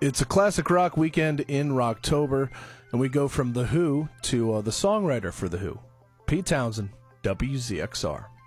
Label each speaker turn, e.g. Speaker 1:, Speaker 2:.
Speaker 1: It's a classic rock weekend in Rocktober, and we go from The Who to the songwriter for The Who, Pete Townsend, WZXR.